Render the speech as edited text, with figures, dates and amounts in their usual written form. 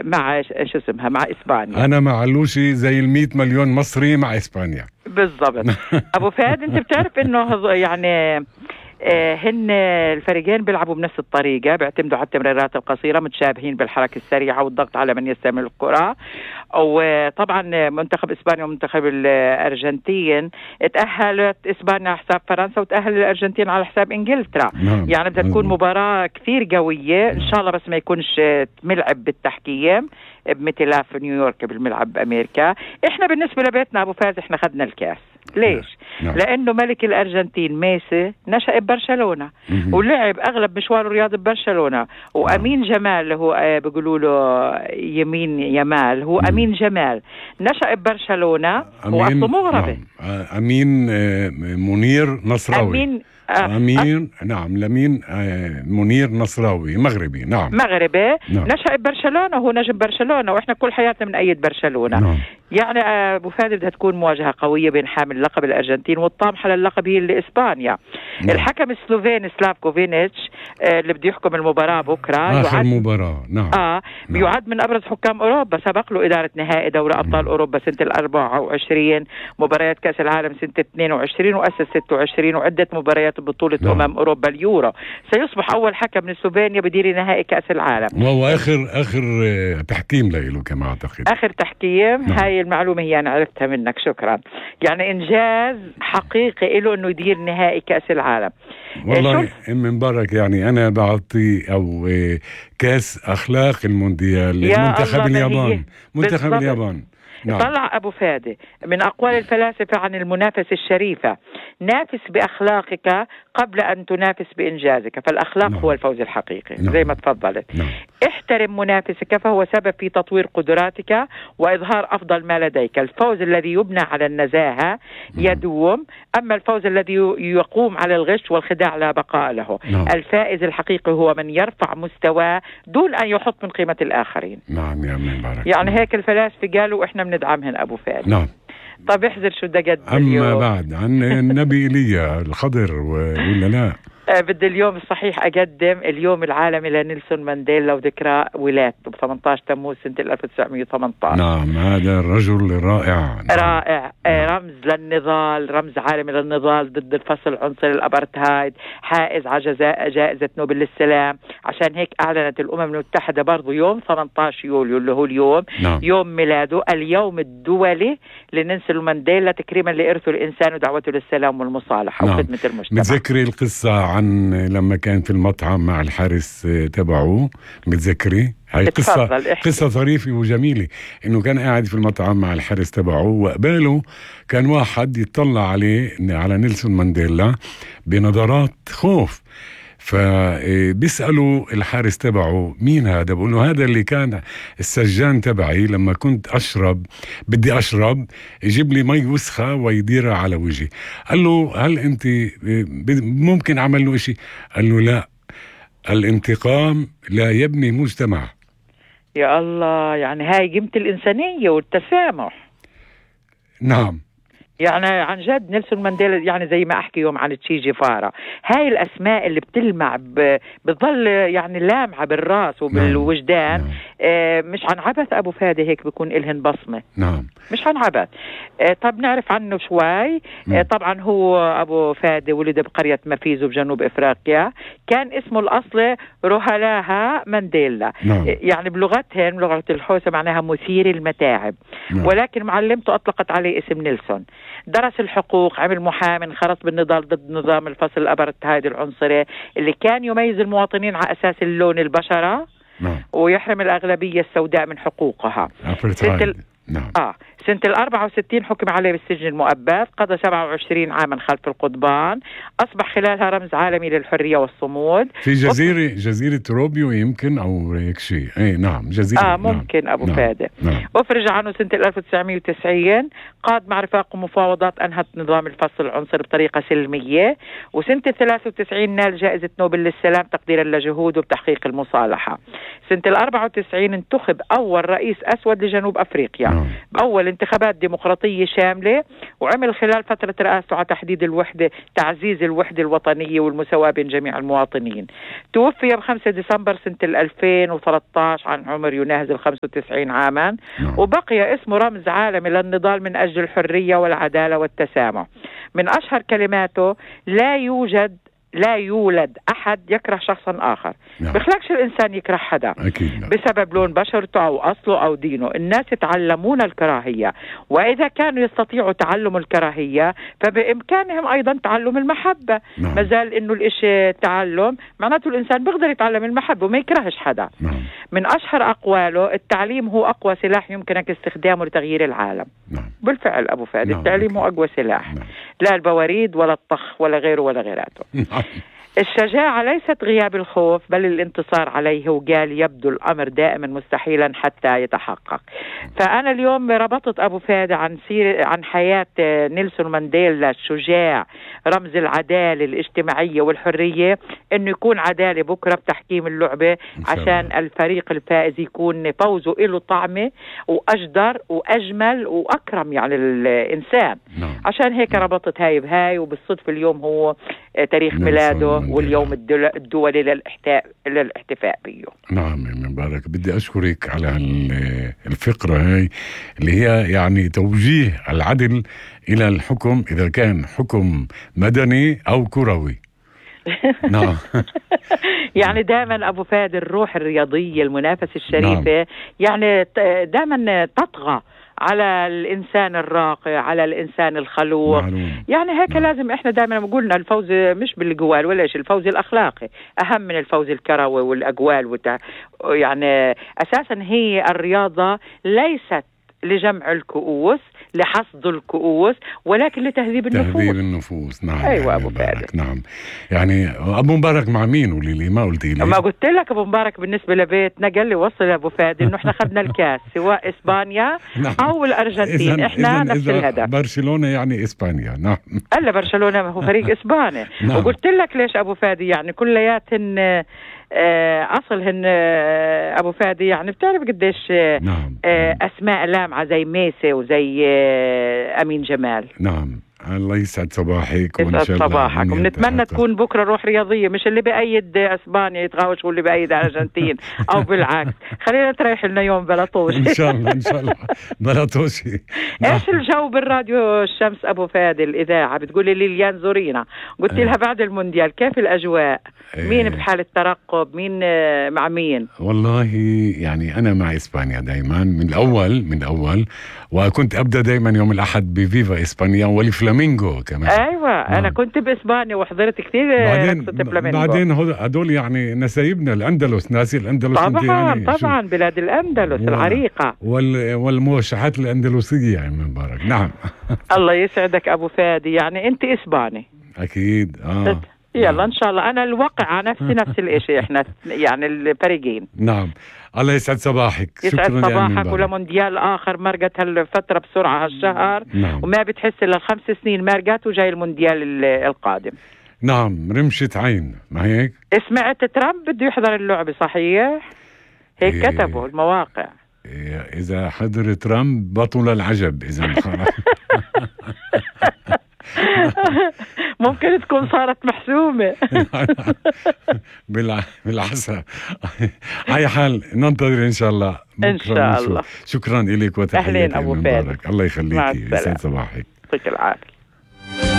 مع شو اسمها، مع إسبانيا. أنا مع لوشي زي 100 مليون مصري مع إسبانيا بالضبط. أبو فهد أنت بتعرف إنه يعني هن الفريقين بيلعبوا بنفس الطريقة، بيعتمدوا على التمريرات القصيرة، متشابهين بالحركة السريعة والضغط على من يستعمل الكرة. وطبعا منتخب إسبانيا ومنتخب الأرجنتين تأهلت إسبانيا على حساب فرنسا وتأهل الأرجنتين على حساب إنجلترا. يعني بدها تكون مباراة كثير قوية إن شاء الله، بس ما يكونش ملعب بالتحكيم بمثل في نيويورك بالملعب بأمريكا. إحنا بالنسبة لبيتنا أبو فاز إحنا خدنا الكاس. ليش؟ لأنه ملك الأرجنتين ميسي نشأ ببرشلونة ولعب أغلب مشواره الرياضي ببرشلونة، وأمين جمال اللي هو بيقولوا له يمين يمال، هو أمين جمال نشأ ببرشلونة وأصله مغربي. أمين منير نصراوي. أمين نعم لمين منير نصراوي مغربي. نعم مغربي. نشأ ببرشلونة وهو نجم برشلونة، وإحنا كل حياتنا من أيد برشلونة. يعني أبو فادي بدها تكون مواجهة قوية بين حامل لقب الأرجنتين والطامحة للقب هي اللي إسبانيا. الحكم السلوفيني سلافكو فينيتش اللي بده يحكم المباراة بكرة، آخر مباراة. بيعد من أبرز حكام أوروبا، سبق له إدارة نهائي دوري أبطال أوروبا سنة 24، مباريات كأس العالم سنة 22، وأسس 26، وعدة مباريات بطولة أوروبا اليورو. سيصبح أول حكم من سلوفينيا بدير نهائي كأس العالم، وهو آخر تحكيم له كما أعتقد. آخر تحكيم. هاي المعلومة هي أنا عرفتها منك، شكرا. يعني إنجاز حقيقي له إنه يدير نهائي كأس العالم. والله من برك. يعني أنا بعطي أو كأس أخلاق المونديال لمنتخب اليابان. منتخب اليابان طلع أبو فادي من أقوال الفلاسفة عن المنافسة الشريفة: نافس بأخلاقك قبل أن تنافس بإنجازك، فالأخلاق هو الفوز الحقيقي. زي ما تفضلت. احترم منافسك فهو سبب في تطوير قدراتك وإظهار أفضل ما لديك. الفوز الذي يبنى على النزاهة يدوم، أما الفوز الذي يقوم على الغش والخداع لا بقاء له. الفائز الحقيقي هو من يرفع مستواه دون أن يحط من قيمة الآخرين. نعم يا من بارك. يعني هيك الفلاسفة قالوا وإحنا بندعمهن أبو فادي. طب احذر شو بدي أقدم اليوم. أما بعد عن النبي إيليا الخضر ولا لا؟ بدي اليوم الصحيح أقدم اليوم العالمي لنيلسون مانديلا وذكرى ولادته ب 18 تموز سنة 1918. نعم هذا الرجل رائع. رائع. رمز للنضال، رمز عالمي للنضال ضد الفصل العنصري الأبرتهايد، حائز على جائزة نوبل للسلام. عشان هيك أعلنت الأمم المتحدة برضو يوم 18 يوليو اللي هو اليوم يوم ميلاده اليوم الدولي لنيلسون مانديلا، تكريما لإرثه الإنسان ودعوته للسلام والمصالحة وخدمة المجتمع. متذكري القصة عن لما كان في المطعم مع الحارس تبعه؟ متذكري؟ هاي قصة ظريفة وجميلة. إنه كان قاعد في المطعم مع الحارس تبعه، وقباله كان واحد يتطلع عليه على نيلسون مانديلا بنظرات خوف، فبيسألوا الحارس تبعه مين هذا؟ بقول له هذا اللي كان السجان تبعي لما كنت بدي أشرب يجيب لي مي وسخة ويديرها على وجهي. قال له هل أنت ممكن عمل له إشي؟ قال له لا، الانتقام لا يبني مجتمع. يا الله، يعني هاي قيمة الإنسانية والتسامح. نعم يعني عن جد نيلسون مانديلا، يعني زي ما أحكي يوم عن تشي جيفارا، هاي الأسماء اللي بتلمع بتظل يعني لامعة بالراس وبالوجدان. مش عن عبث أبو فادي، هيك بيكون إلهن بصمة. مش عن عبث. طب نعرف عنه شوي. طبعا هو أبو فادي ولد بقرية مفيزو بجنوب إفريقيا، كان اسمه الأصلي روهلاها مانديلا. يعني بلغتهم لغة الحوسة معناها مثير المتاعب. ولكن معلمته أطلقت عليه اسم نيلسون. درس الحقوق، عمل محامي، انخرط بالنضال ضد نظام الفصل الأبرتهايد العنصري اللي كان يميز المواطنين على أساس اللون البشرة ويحرم الأغلبية السوداء من حقوقها. سنة 64 حكم عليه بالسجن المؤبد، قضى 27 عاما خلف القضبان، أصبح خلالها رمز عالمي للحرية والصمود. في جزيرة روبيو يمكن أو هيك شيء. نعم جزيرة. ممكن. أبو فادي أفرج عنه سنة 1990، قاد مع رفاقه مفاوضات أنهت نظام الفصل العنصري بطريقة سلمية، وسنة 93 نال جائزة نوبل للسلام تقديرا لجهوده بتحقيق المصالحة. سنة 94 انتخب أول رئيس أسود لجنوب أفريقيا بأول انتخابات ديمقراطية شاملة، وعمل خلال فترة رئاسته على تحديد الوحدة، تعزيز الوحدة الوطنية والمساواة بين جميع المواطنين. توفي ب5 ديسمبر سنة 2013 عن عمر يناهز 95 عاما، وبقي اسمه رمز عالمي للنضال من أجل الحرية والعدالة والتسامح. من أشهر كلماته: لا يولد أحد يكره شخصا آخر. بخلقش الإنسان يكره حدا بسبب لون بشرته أو أصله أو دينه. الناس يتعلمون الكراهية، وإذا كانوا يستطيعوا تعلم الكراهية فبإمكانهم أيضا تعلم المحبة. مازال إنه الإشي تعلم، معناته الإنسان بيقدر يتعلم المحبة وما يكرهش حدا. من أشهر أقواله: التعليم هو أقوى سلاح يمكنك استخدامه لتغيير العالم. بالفعل أبو فادي، التعليم هو أقوى سلاح، لا البواريد ولا الطخ ولا غيره ولا غيراته. الشجاعة ليست غياب الخوف بل الانتصار عليه، وقال: يبدو الأمر دائما مستحيلا حتى يتحقق. فأنا اليوم ربطت أبو فادي عن حياة نيلسون مانديلا الشجاع، رمز العدالة الاجتماعية والحرية، إنه يكون عدالة بكرة بتحكيم اللعبة عشان الفريق الفائز يكون فوزه له طعمة وأجدر وأجمل وأكرم يعني الإنسان. عشان هيك ربطت هاي بهاي، وبالصدفة اليوم هو تاريخ ميلاده واليوم الدولي للاحتفاء به. نعم مبارك، بدي أشكرك على الفقرة هاي اللي هي يعني توجيه العدل إلى الحكم، إذا كان حكم مدني أو كروي. نعم. يعني دائما أبو فادي الروح الرياضية المنافسة الشريفة يعني دائما تطغى على الإنسان الراقي، على الإنسان الخلوق. يعني هيك لازم إحنا دائما قلنا الفوز مش بالجوال ولا شيء، الفوز الأخلاقي أهم من الفوز الكروي والأجوال يعني أساسا هي الرياضة ليست لجمع الكؤوس، لحصد الكؤوس، ولكن لتهذيب النفوس. تهذيب النفوس. نعم. أيوة يعني أبو فادي. نعم. يعني أبو مبارك مع مين؟ قولي لي، ما قلتي لي. ما قلت لك أبو مبارك بالنسبة لبيتنا قال لي وصل أبو فادي إنه إحنا خدنا الكاس سواء إسبانيا أو الأرجنتين. إحنا نفس الهدف. برشلونة يعني إسبانيا. نعم. ألا برشلونة هو فريق إسباني. نعم. وقلت لك ليش أبو فادي يعني كلياتهن أصلهن أبو فادي يعني بتعرف قديش أسماء لامعة زي ميسي وزي أمين جمال. نعم. الله يسعد صباحك وإن شاء الله صباحك، ونتمنى تكون بكرة روح رياضية، مش اللي بأيد أسبانيا يتغاوش واللي بأيد الأرجنتين أو بالعكس. خلينا تريح لنا يوم بلاطوش. إن شاء الله إن شاء الله بلاطوشي. إيش الجو بالراديو الشمس أبو فادي الإذاعة؟ بتقولي ليليان زورينا، قلت لها بعد المونديال كيف الأجواء؟ مين بحالة ترقب؟ مين مع مين؟ والله يعني أنا مع إسبانيا دايما من الأول وكنت أبدأ دايما يوم الأحد بفيفا إسبانيا والفلامينغو كمان. أيوة. أنا كنت بإسبانيا وحضرت كثير بعدين هدول يعني نسايبنا الأندلس، ناسي الأندلس طبعا يعني طبعا بلاد الأندلس العريقة والموشحات الأندلسية يعني مبارك. نعم. الله يسعدك أبو فادي، يعني أنت إسباني أكيد. يلا إن شاء الله. أنا الواقع نفس الإشي، إحنا يعني الفريقين. نعم. الله يسعد صباحك. يسعد صباحك. ولمونديال آخر مرقت هالفترة بسرعة هالشهر. نعم. وما بتحس إلا 5 سنين مرقت وجاي المونديال القادم. نعم. رمشة عين، ما هيك؟ سمعت ترامب بده يحضر اللعبة صحيح؟ هيك كتبوا المواقع. إذا حضر ترامب بطل العجب إذا ممكن تكون صارت محسومة. بالعسى. على حال ننتظر إن شاء الله. إن شاء الله. شكرا إليك وتحياتي. أهلين أبو فادي. الله يخليكي. يسعد صباحك. يعطيك العافية.